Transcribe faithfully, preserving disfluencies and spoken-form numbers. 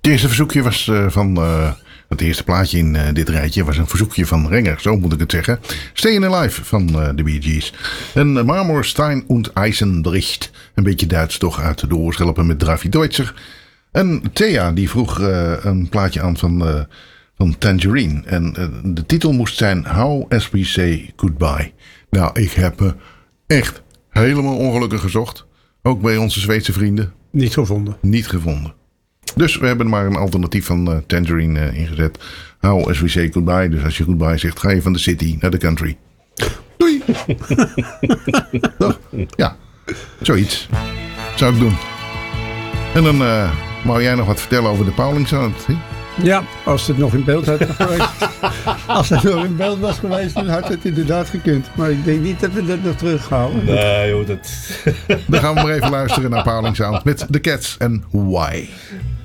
Het eerste verzoekje was uh, van... Uh, het eerste plaatje in uh, dit rijtje was een verzoekje van Renger. Zo moet ik het zeggen. Stayin' Alive van uh, de Bee Gees. En uh, Marmor, Stein und Eisenbricht. Een beetje Duits toch uit de oorschelpen met Dravi Deutscher. En Thea die vroeg uh, een plaatje aan van, uh, van Tangerine. En uh, de titel moest zijn How As We Say Goodbye. Nou, ik heb uh, echt helemaal ongelukkig gezocht. Ook bij onze Zweedse vrienden. Niet gevonden. Niet gevonden. Dus we hebben maar een alternatief van uh, Tangerine uh, ingezet. How As We Say Goodbye. Dus als je goodbye zegt, ga je van de city naar de country. Doei! Toch? Ja, zoiets. Zou ik doen. En dan uh, wou jij nog wat vertellen over de Paulingssound. Hè? Ja, als het nog in beeld had geweest. Als het nog in beeld was geweest, dan had het inderdaad gekund. Maar ik denk niet dat we dat nog terughalen. Nee joh, dat... Dan gaan we maar even luisteren naar Paulingssound met The Cats en Why.